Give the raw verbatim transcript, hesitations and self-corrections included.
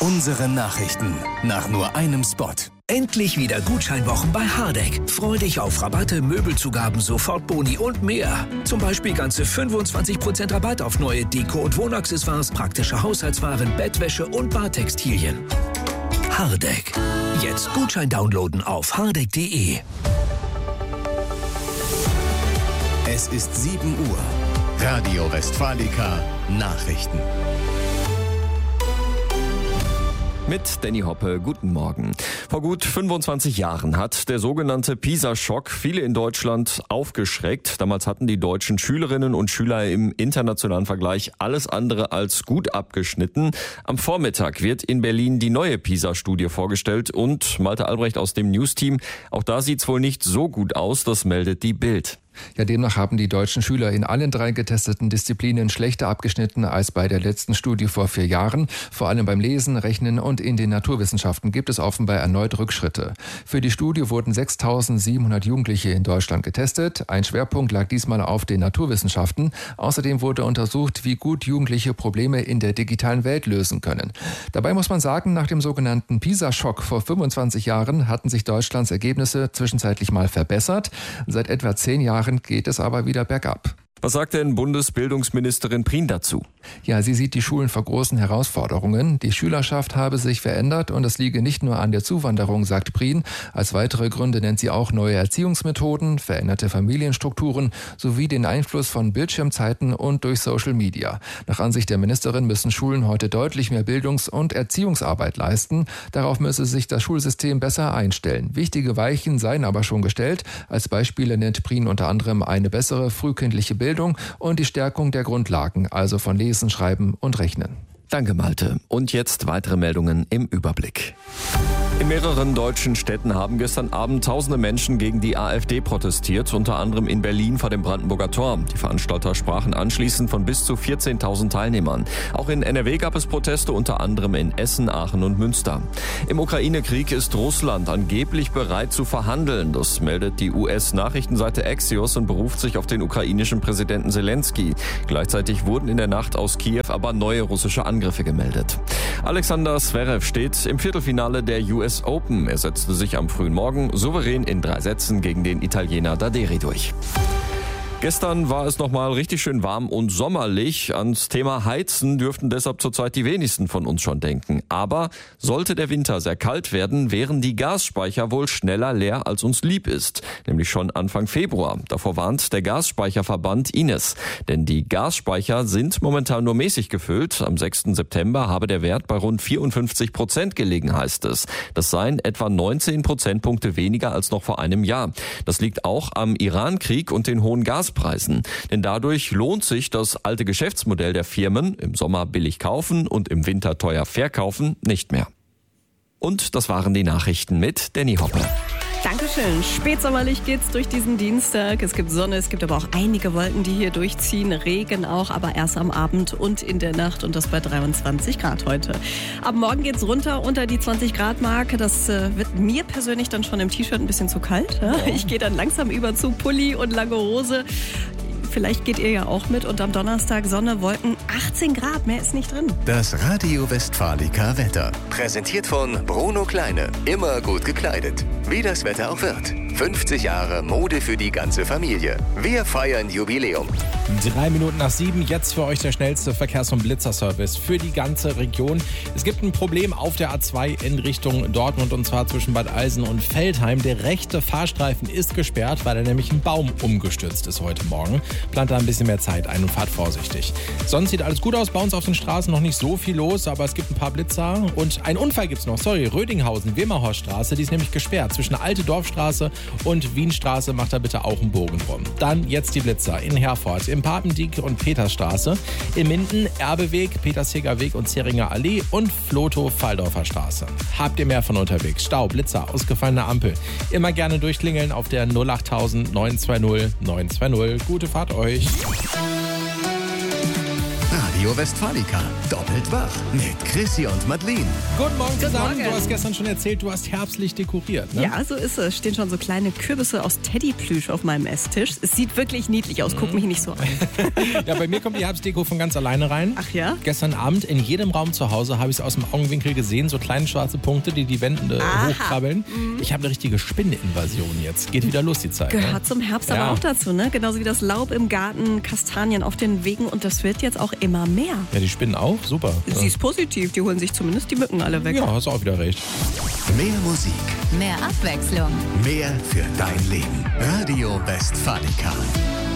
Unsere Nachrichten nach nur einem Spot. Endlich wieder Gutscheinwochen bei Hardegg. Freu dich auf Rabatte, Möbelzugaben, Sofortboni und mehr. Zum Beispiel ganze fünfundzwanzig Prozent Rabatt auf neue Deko- und Wohnaccessoires, praktische Haushaltswaren, Bettwäsche und Badtextilien. Hardegg. Jetzt Gutschein downloaden auf hardegg punkt de. Es ist sieben Uhr. Radio Westfalica Nachrichten. Mit Danny Hoppe, guten Morgen. Vor gut fünfundzwanzig Jahren hat der sogenannte PISA-Schock viele in Deutschland aufgeschreckt. Damals hatten die deutschen Schülerinnen und Schüler im internationalen Vergleich alles andere als gut abgeschnitten. Am Vormittag wird in Berlin die neue PISA-Studie vorgestellt und Malte Albrecht aus dem News-Team. Auch da sieht's wohl nicht so gut aus, das meldet die Bild. Ja, demnach haben die deutschen Schüler in allen drei getesteten Disziplinen schlechter abgeschnitten als bei der letzten Studie vor vier Jahren. Vor allem beim Lesen, Rechnen und in den Naturwissenschaften gibt es offenbar erneut Rückschritte. Für die Studie wurden sechstausendsiebenhundert Jugendliche in Deutschland getestet. Ein Schwerpunkt lag diesmal auf den Naturwissenschaften. Außerdem wurde untersucht, wie gut Jugendliche Probleme in der digitalen Welt lösen können. Dabei muss man sagen, nach dem sogenannten PISA-Schock vor fünfundzwanzig Jahren hatten sich Deutschlands Ergebnisse zwischenzeitlich mal verbessert. Seit etwa zehn Jahren geht es aber wieder bergab. Was sagt denn Bundesbildungsministerin Prien dazu? Ja, sie sieht die Schulen vor großen Herausforderungen. Die Schülerschaft habe sich verändert und es liege nicht nur an der Zuwanderung, sagt Prien. Als weitere Gründe nennt sie auch neue Erziehungsmethoden, veränderte Familienstrukturen sowie den Einfluss von Bildschirmzeiten und durch Social Media. Nach Ansicht der Ministerin müssen Schulen heute deutlich mehr Bildungs- und Erziehungsarbeit leisten. Darauf müsse sich das Schulsystem besser einstellen. Wichtige Weichen seien aber schon gestellt. Als Beispiele nennt Prien unter anderem eine bessere frühkindliche Bildung und die Stärkung der Grundlagen, also von Lesen, Schreiben und Rechnen. Danke, Malte. Und jetzt weitere Meldungen im Überblick. In mehreren deutschen Städten haben gestern Abend tausende Menschen gegen die AfD protestiert, unter anderem in Berlin vor dem Brandenburger Tor. Die Veranstalter sprachen anschließend von bis zu vierzehntausend Teilnehmern. Auch in N R W gab es Proteste, unter anderem in Essen, Aachen und Münster. Im Ukraine-Krieg ist Russland angeblich bereit zu verhandeln. Das meldet die U S-Nachrichtenseite Axios und beruft sich auf den ukrainischen Präsidenten Zelensky. Gleichzeitig wurden in der Nacht aus Kiew aber neue russische Angriffe gemeldet. Alexander Zverev steht im Viertelfinale der U S Open. Er setzte sich am frühen Morgen souverän in drei Sätzen gegen den Italiener Daderi durch. Gestern war es nochmal richtig schön warm und sommerlich. Ans Thema Heizen dürften deshalb zurzeit die wenigsten von uns schon denken. Aber sollte der Winter sehr kalt werden, wären die Gasspeicher wohl schneller leer, als uns lieb ist. Nämlich schon Anfang Februar. Davor warnt der Gasspeicherverband I N E S. Denn die Gasspeicher sind momentan nur mäßig gefüllt. Am sechsten September habe der Wert bei rund vierundfünfzig Prozent gelegen, heißt es. Das seien etwa neunzehn Prozentpunkte weniger als noch vor einem Jahr. Das liegt auch am Iran-Krieg und den hohen Gaspreisen. Preisen. Denn dadurch lohnt sich das alte Geschäftsmodell der Firmen, im Sommer billig kaufen und im Winter teuer verkaufen, nicht mehr. Und das waren die Nachrichten mit Danny Hoppe. Dankeschön. Spätsommerlich geht's durch diesen Dienstag. Es gibt Sonne, es gibt aber auch einige Wolken, die hier durchziehen. Regen auch, aber erst am Abend und in der Nacht und das bei dreiundzwanzig Grad heute. Ab morgen geht's runter unter die zwanzig Grad Marke. Das äh, wird mir persönlich dann schon im T-Shirt ein bisschen zu kalt. Ja? Ich gehe dann langsam über zu Pulli und lange Hose. Vielleicht geht ihr ja auch mit. Und am Donnerstag Sonne, Wolken, achtzehn Grad, mehr ist nicht drin. Das Radio Westfalica Wetter. Präsentiert von Bruno Kleine. Immer gut gekleidet. Wie das Wetter auch wird. fünfzig Jahre Mode für die ganze Familie. Wir feiern Jubiläum. Drei Minuten nach sieben, jetzt für euch der schnellste Verkehrs- und Blitzerservice für die ganze Region. Es gibt ein Problem auf der A zwei in Richtung Dortmund und zwar zwischen Bad Eilsen und Veltheim. Der rechte Fahrstreifen ist gesperrt, weil da nämlich ein Baum umgestürzt ist heute Morgen. Plant da ein bisschen mehr Zeit ein und fahrt vorsichtig. Sonst sieht alles gut aus, bei uns auf den Straßen noch nicht so viel los, aber es gibt ein paar Blitzer und einen Unfall gibt's noch. Sorry, Rödinghausen, Wilmerhorststraße, die ist nämlich gesperrt. Zwischen Alte Dorfstraße und Wienstraße macht da bitte auch einen Bogen rum. Dann jetzt die Blitzer in Herford, im Papendiek und Petersstraße, in Minden, Erbeweg, Petersheger Weg und Zeringer Allee und Flotow-Falldorfer Straße. Habt ihr mehr von unterwegs? Stau, Blitzer, ausgefallene Ampel. Immer gerne durchklingeln auf der null achttausend neun zwei null neun zwei null. Gute Fahrt euch. Radio Westfalica. Doppelt wach mit Chrissy und Madeline. Guten Morgen zusammen. Morgen. Du hast gestern schon erzählt, du hast herbstlich dekoriert, ne? Ja, so ist es. Stehen schon so kleine Kürbisse aus Teddyplüsch auf meinem Esstisch. Es sieht wirklich niedlich aus. Guck mich nicht so an. Ja, bei mir kommt die Herbstdeko von ganz alleine rein. Ach ja? Gestern Abend in jedem Raum zu Hause habe ich es aus dem Augenwinkel gesehen, so kleine schwarze Punkte, die die Wände Aha. hochkrabbeln. Mhm. Ich habe eine richtige Spinneninvasion jetzt. Geht wieder los die Zeit. Gehört Ne? zum Herbst Ja. aber auch dazu, ne? Genauso wie das Laub im Garten, Kastanien auf den Wegen und das wird jetzt auch immer mehr. Ja, die Spinnen auch? Super. Sie ist positiv, die holen sich zumindest die Mücken alle weg. Ja, hast auch wieder recht. Mehr Musik, Mehr Abwechslung. mehr für dein Leben. Radio Westfalica.